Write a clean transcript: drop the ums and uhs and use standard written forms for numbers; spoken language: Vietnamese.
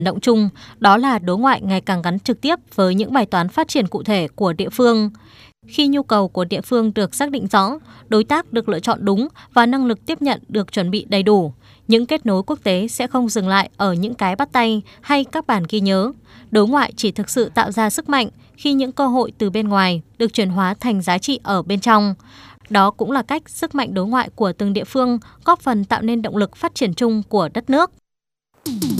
động chung, đó là đối ngoại ngày càng gắn trực tiếp với những bài toán phát triển cụ thể của địa phương. Khi nhu cầu của địa phương được xác định rõ, đối tác được lựa chọn đúng và năng lực tiếp nhận được chuẩn bị đầy đủ, những kết nối quốc tế sẽ không dừng lại ở những cái bắt tay hay các bản ghi nhớ. Đối ngoại chỉ thực sự tạo ra sức mạnh khi những cơ hội từ bên ngoài được chuyển hóa thành giá trị ở bên trong. Đó cũng là cách sức mạnh đối ngoại của từng địa phương góp phần tạo nên động lực phát triển chung của đất nước.